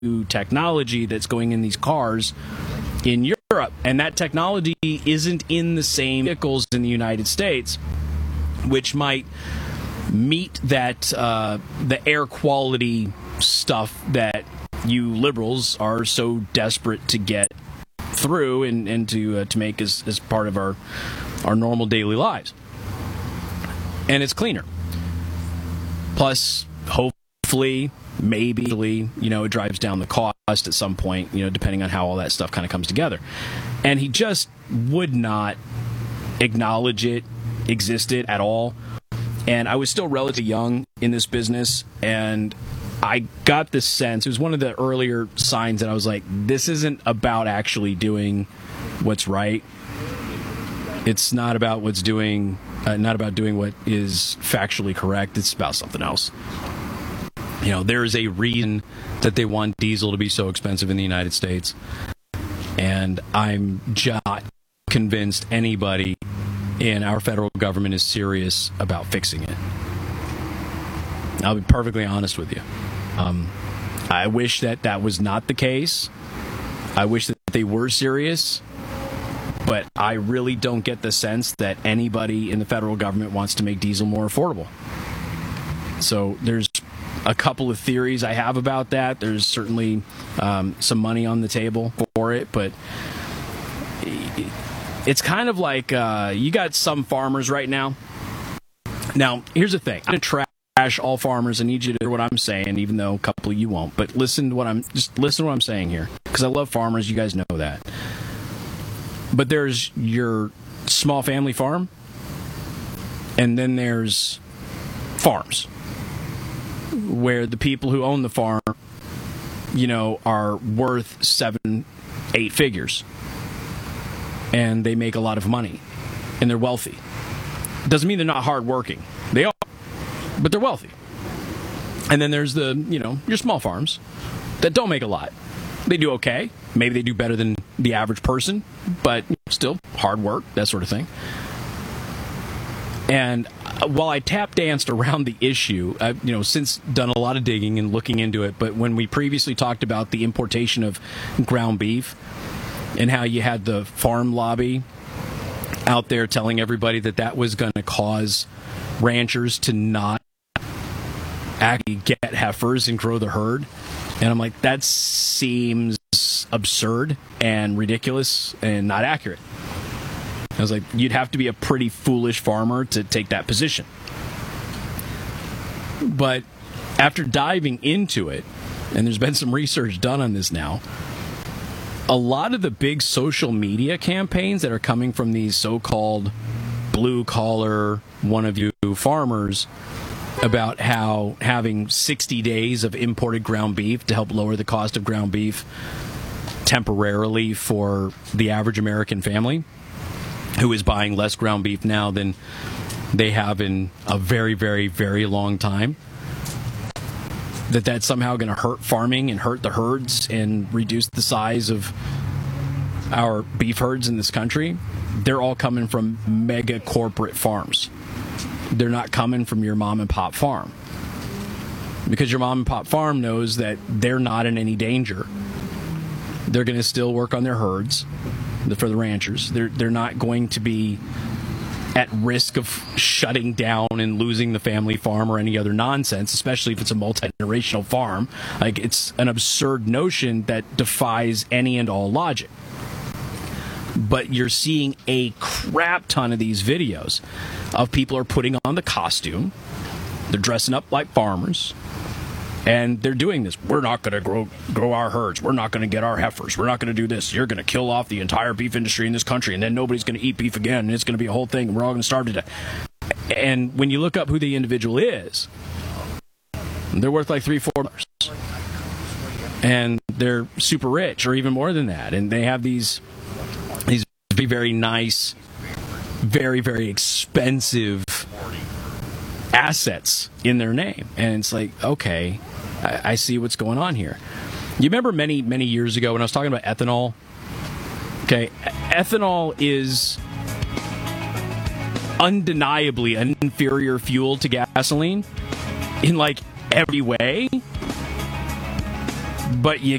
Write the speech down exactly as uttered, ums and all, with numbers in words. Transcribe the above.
technology that's going in these cars in Europe, and that technology isn't in the same vehicles in the United States, which might meet that uh, the air quality stuff that you liberals are so desperate to get through and, and to uh, to make as, as part of our our normal daily lives. And it's cleaner. Plus, hopefully, maybe, you know, it drives down the cost at some point, you know, depending on how all that stuff kind of comes together. And he just would not acknowledge it existed at all. And I was still relatively young in this business, and I got this sense, it was one of the earlier signs that I was like, this isn't about actually doing what's right. It's not about what's doing, uh, not about doing what is factually correct. It's about something else. You know, there is a reason that they want diesel to be so expensive in the United States. And I'm just not convinced anybody in our federal government is serious about fixing it. I'll be perfectly honest with you. Um, I wish that that was not the case. I wish that they were serious. But I really don't get the sense that anybody in the federal government wants to make diesel more affordable. So there's a couple of theories I have about that. There's certainly um, some money on the table for it, but it's kind of like uh, you got some farmers right now. Now, here's the thing. I'm going to trash all farmers. I need you to hear what I'm saying, even though a couple of you won't. But listen to what I'm just listen to what I'm saying here, because I love farmers. You guys know that. But there's your small family farm, and then there's farms, where the people who own the farm, you know, are worth seven, eight figures. And they make a lot of money. And they're wealthy. Doesn't mean they're not hardworking. They are. But they're wealthy. And then there's the, you know, your small farms that don't make a lot. They do okay. Maybe they do better than the average person, but still hard work, that sort of thing. And while I tap danced around the issue, I've, you know, since done a lot of digging and looking into it, but when we previously talked about the importation of ground beef and how you had the farm lobby out there telling everybody that that was going to cause ranchers to not actually get heifers and grow the herd. And I'm like, that seems absurd and ridiculous and not accurate. I was like, you'd have to be a pretty foolish farmer to take that position. But after diving into it, and there's been some research done on this now, a lot of the big social media campaigns that are coming from these so-called blue-collar, one-of-you farmers about how having sixty days of imported ground beef to help lower the cost of ground beef temporarily for the average American family who is buying less ground beef now than they have in a very, very, very long time, that that's somehow going to hurt farming and hurt the herds and reduce the size of our beef herds in this country. They're all coming from mega corporate farms. They're not coming from your mom and pop farm, because your mom and pop farm knows that they're not in any danger. They're going to still work on their herds for the ranchers. They're they're not going to be at risk of shutting down and losing the family farm or any other nonsense, especially if it's a multi-generational farm. Like, it's an absurd notion that defies any and all logic. But you're seeing a crap ton of these videos of people are putting on the costume. They're dressing up like farmers. And they're doing this. We're not going to grow grow our herds. We're not going to get our heifers. We're not going to do this. You're going to kill off the entire beef industry in this country, and then nobody's going to eat beef again, and it's going to be a whole thing, and we're all going to starve to death. And when you look up who the individual is, they're worth like three, four dollars. And they're super rich, or even more than that. And they have these these very, very nice, very, very expensive assets in their name. And it's like, okay, I, I see what's going on here. You remember many, many years ago when I was talking about ethanol? Okay, ethanol is undeniably an inferior fuel to gasoline in like every way. but you